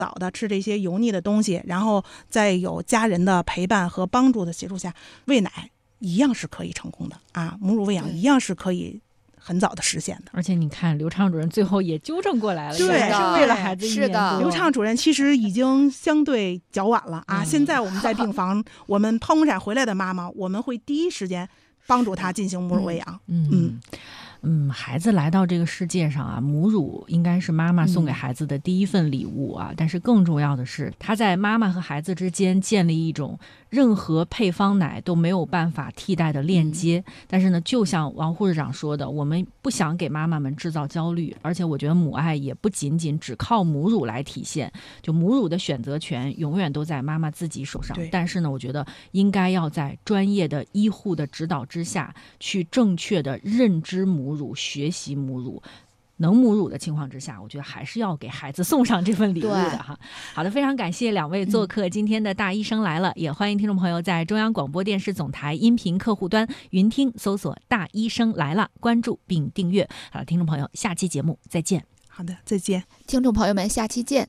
早的吃这些油腻的东西，然后在有家人的陪伴和帮助的协助下，喂奶一样是可以成功的啊，母乳喂养一样是可以很早的实现的。 而且你看刘畅主任最后也纠正过来了， 对， 也是为了孩子1年多。 刘畅主任其实已经相对较晚了啊，现在我们在病房我们剖宫产回来的妈妈，我们会第一时间帮助她进行母乳喂养。 孩子来到这个世界上啊，母乳应该是妈妈送给孩子的第一份礼物啊。但是更重要的是，他在妈妈和孩子之间建立一种任何配方奶都没有办法替代的链接。但是呢，就像王护士长说的，我们不想给妈妈们制造焦虑，而且我觉得母爱也不仅仅只靠母乳来体现，就母乳的选择权永远都在妈妈自己手上。但是呢，我觉得应该要在专业的医护的指导之下，去正确的认知母乳，学习母乳。能母乳的情况之下，我觉得还是要给孩子送上这份礼物的哈。好的，非常感谢2位做客今天的大医生来了，也欢迎听众朋友在中央广播电视总台音频客户端云听搜索大医生来了，关注并订阅。好了，听众朋友，下期节目再见。 好的，再见。 听众朋友们，下期见。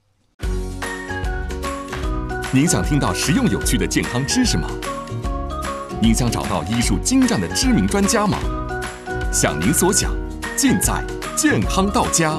您想听到实用有趣的健康知识吗？您想找到医术精湛的知名专家吗？想您所想，尽在健康到家。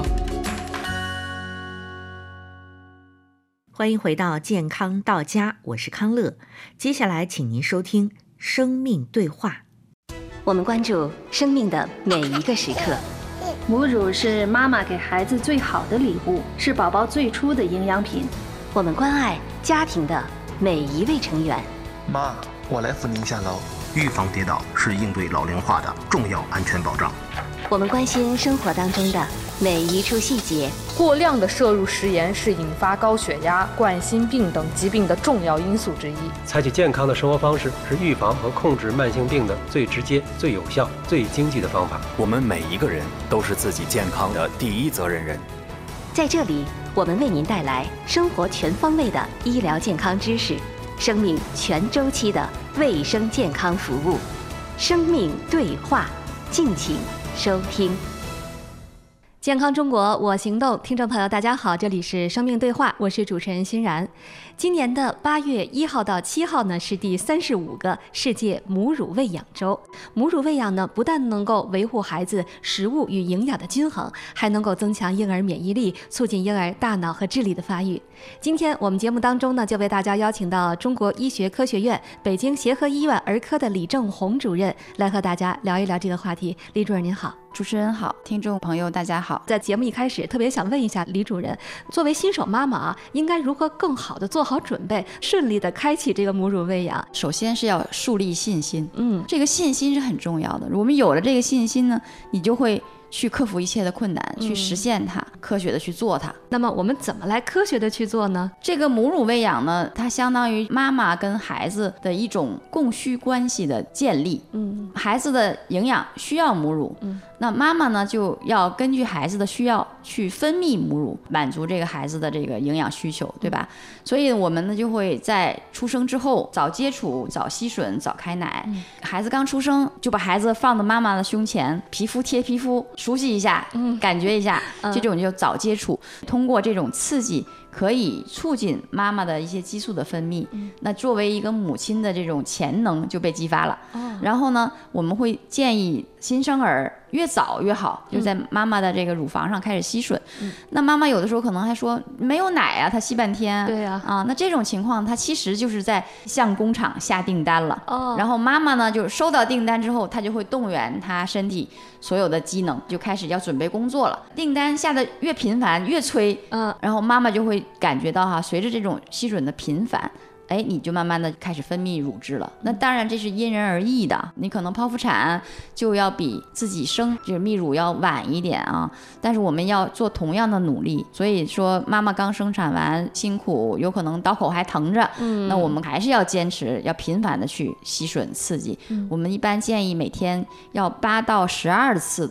欢迎回到健康到家，我是康乐。接下来请您收听生命对话。 我们关注生命的每一个时刻。 母乳是妈妈给孩子最好的礼物，是宝宝最初的营养品。 我们关爱家庭的每一位成员。 妈，我来扶您下楼。预防跌倒是应对老龄化的重要安全保障。 我们关心生活当中的每一处细节。 过量的摄入食盐是引发高血压、冠心病等疾病的重要因素之一。 采取健康的生活方式是预防和控制慢性病的最直接、最有效、最经济的方法。 我们每一个人都是自己健康的第一责任人。 在这里，我们为您带来生活全方位的医疗健康知识，生命全周期的卫生健康服务。生命对话，敬请收听。健康中国我行动，听众朋友大家好，这里是生命对话，我是主持人欣然。今年的8月1号到7号呢，是第35个世界母乳喂养周。母乳喂养呢，不但能够维护孩子食物与营养的均衡，还能够增强婴儿免疫力，促进婴儿大脑和智力的发育。今天我们节目当中呢，就为大家邀请到中国医学科学院北京协和医院儿科的李正红主任来和大家聊一聊这个话题。李主任您好。 主持人好，听众朋友大家好。 在节目一开始，特别想问一下李主任，作为新手妈妈啊，应该如何更好的做好准备，顺利的开启这个母乳喂养？ 首先是要树立信心，这个信心是很重要的。我们有了这个信心呢，你就会去克服一切的困难，去实现它，科学的去做它。 那么我们怎么来科学的去做呢？ 这个母乳喂养呢，它相当于妈妈跟孩子的一种供需关系的建立。孩子的营养需要母乳，那妈妈呢就要根据孩子的需要去分泌母乳，满足这个孩子的这个营养需求，对吧？所以我们呢就会在出生之后早接触、早吸吮、早开奶。孩子刚出生就把孩子放到妈妈的胸前，皮肤贴皮肤，熟悉一下，感觉一下，这种就早接触。通过这种刺激，可以促进妈妈的一些激素的分泌，那作为一个母亲的这种潜能就被激发了。然后呢，我们会建议新生儿越早越好，就在妈妈的这个乳房上开始吸吮。那妈妈有的时候可能还说没有奶啊，她吸半天。 对呀， 那这种情况，她其实就是在向工厂下订单了。然后妈妈呢，就收到订单之后，她就会动员她身体所有的机能，就开始要准备工作了。订单下的越频繁，越催，然后妈妈就会感觉到随着这种吸吮的频繁，你就慢慢的开始分泌乳汁了。那当然这是因人而异的，你可能剖腹产就要比自己生就是泌乳要晚一点啊，但是我们要做同样的努力。所以说妈妈刚生产完辛苦，有可能刀口还疼着，那我们还是要坚持，要频繁的去吸吮刺激。我们一般建议每天要8到12次的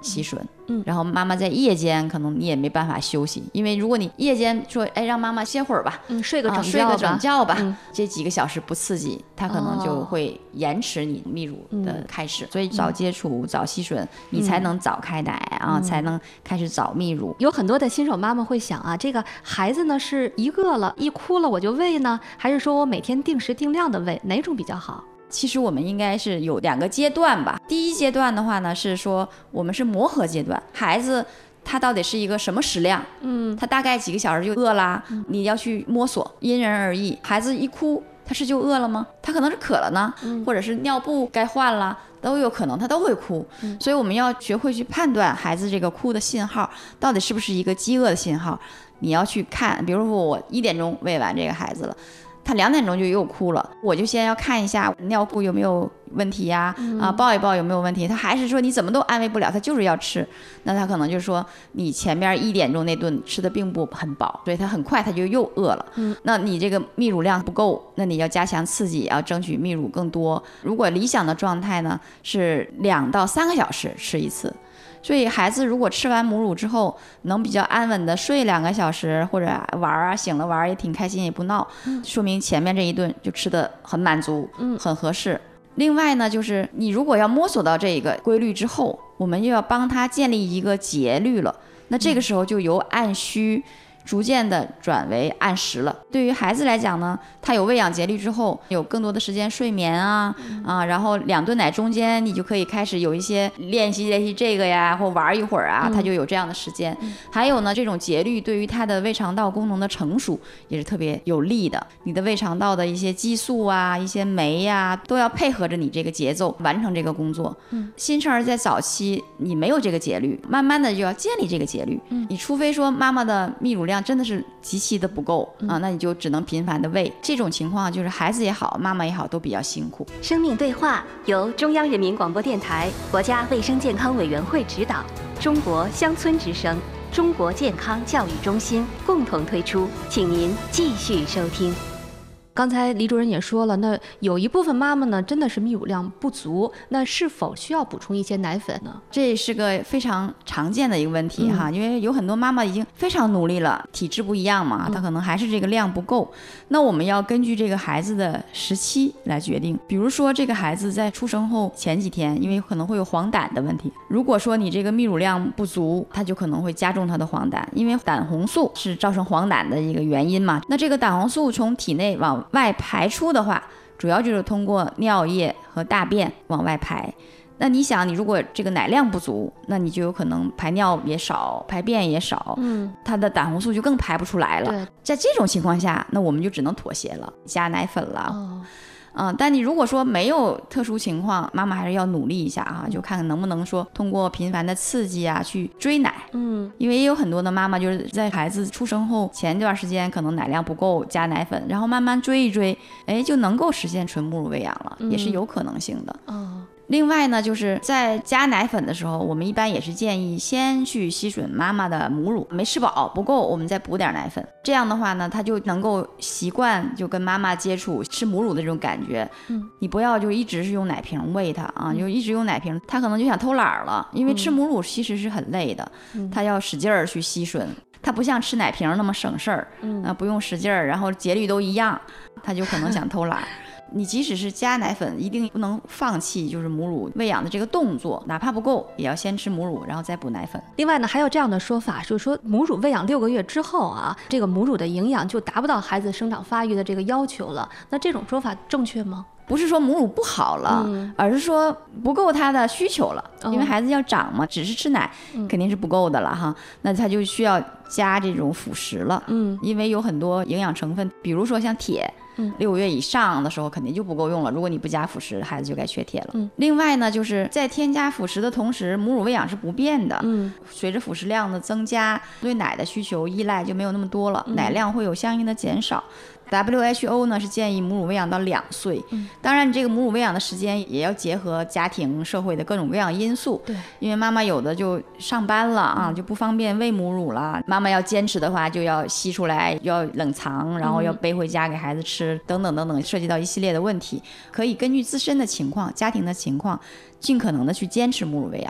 吸吮，然后妈妈在夜间可能你也没办法休息，因为如果你夜间说让妈妈歇会儿吧， 睡个整觉吧，这几个小时不刺激，它可能就会延迟你泌乳的开始，所以早接触早吸吮，你才能早开奶啊，才能开始早泌乳。 有很多的新手妈妈会想啊，这个孩子呢是一饿了一哭了我就喂呢，还是说我每天定时定量的喂，哪种比较好？ 其实我们应该是有2个阶段吧。第一阶段的话呢，是说我们是磨合阶段，孩子他到底是一个什么食量，他大概几个小时就饿啦，你要去摸索，因人而异。孩子一哭他是就饿了吗？他可能是渴了呢，或者是尿布该换了，都有可能他都会哭，所以我们要学会去判断孩子这个哭的信号到底是不是一个饥饿的信号。你要去看，比如说我1点钟喂完这个孩子了，他2点钟就又哭了，我就先要看一下尿布有没有问题呀，抱一抱有没有问题。他还是说你怎么都安慰不了，他就是要吃，那他可能就说你前面1点钟那顿吃的并不很饱，所以他很快他就又饿了。那你这个泌乳量不够，那你要加强刺激，要争取泌乳更多。如果理想的状态呢是2到3个小时吃一次。所以孩子如果吃完母乳之后能比较安稳的睡2个小时，或者玩啊，醒了玩也挺开心也不闹，说明前面这一顿就吃得很满足，很合适。另外呢，就是你如果要摸索到这个规律之后，我们又要帮他建立一个节律了，那这个时候就由按需逐渐的转为按时了。对于孩子来讲呢，他有喂养节律之后，有更多的时间睡眠然后2顿奶中间你就可以开始有一些练习这个呀，或玩一会儿啊，他就有这样的时间。还有呢，这种节律对于他的胃肠道功能的成熟也是特别有利的。你的胃肠道的一些激素啊，一些酶呀，都要配合着你这个节奏完成这个工作。新生儿在早期你没有这个节律，慢慢的就要建立这个节律。你除非说妈妈的泌乳量真的是极其的不够那你就只能频繁的喂。这种情况就是孩子也好，妈妈也好都比较辛苦。 生命对话由中央人民广播电台国家卫生健康委员会指导，中国乡村之声、中国健康教育中心共同推出，请您继续收听。 刚才李主任也说了，那有一部分妈妈呢真的是泌乳量不足，那是否需要补充一些奶粉呢？ 这是个非常常见的一个问题因为有很多妈妈已经非常努力了，体质不一样嘛，她可能还是这个量不够。那我们要根据这个孩子的时期来决定，比如说这个孩子在出生后前几天，因为可能会有黄疸的问题，如果说你这个泌乳量不足，它就可能会加重它的黄疸，因为胆红素是造成黄疸的一个原因嘛。那这个胆红素从体内往外排出的话，主要就是通过尿液和大便往外排。那你想，你如果这个奶量不足，那你就有可能排尿也少，排便也少，它的胆红素就更排不出来了。在这种情况下，那我们就只能妥协了，加奶粉了。但你如果说没有特殊情况，妈妈还是要努力一下就看看能不能说通过频繁的刺激去追奶。因为也有很多的妈妈就是在孩子出生后前一段时间可能奶量不够，加奶粉，然后慢慢追一追，就能够实现纯母乳喂养了，也是有可能性的。另外呢，就是在加奶粉的时候，我们一般也是建议先去吸吮妈妈的母乳，没吃饱不够，我们再补点奶粉。这样的话呢，他就能够习惯就跟妈妈接触吃母乳的这种感觉。你不要就一直是用奶瓶喂他就一直用奶瓶，他可能就想偷懒了，因为吃母乳其实是很累的，他要使劲儿去吸吮，他不像吃奶瓶那么省事儿，不用使劲儿，然后节律都一样，他就可能想偷懒。你即使是加奶粉，一定不能放弃就是母乳喂养的这个动作，哪怕不够也要先吃母乳然后再补奶粉。 另外呢，还有这样的说法，就是说母乳喂养6个月之后这个母乳的营养就达不到孩子生长发育的这个要求了，那这种说法正确吗？ 不是说母乳不好了，而是说不够他的需求了，因为孩子要长嘛，只是吃奶肯定是不够的了那他就需要加这种辅食了。因为有很多营养成分，比如说像铁，6个月以上的时候肯定就不够用了，如果你不加辅食，孩子就该缺铁了。另外呢，就是在添加辅食的同时，母乳喂养是不变的。随着辅食量的增加，对奶的需求依赖就没有那么多了，奶量会有相应的减少。WHO 呢是建议母乳喂养到2岁，当然你这个母乳喂养的时间也要结合家庭社会的各种各样因素。因为妈妈有的就上班了就不方便喂母乳了，妈妈要坚持的话就要吸出来，要冷藏，然后要背回家给孩子吃，等等等等，涉及到一系列的问题，可以根据自身的情况、家庭的情况，尽可能的去坚持母乳喂养。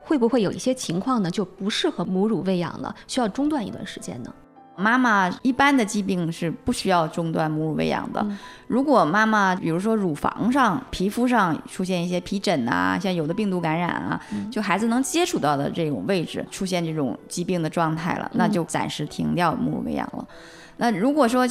会不会有一些情况呢就不适合母乳喂养了，需要中断一段时间呢？ 妈妈一般的疾病是不需要中断母乳喂养的。如果妈妈比如说乳房上、皮肤上出现一些皮疹啊，像有的病毒感染啊，就孩子能接触到的这种位置出现这种疾病的状态了，那就暂时停掉母乳喂养了。那如果说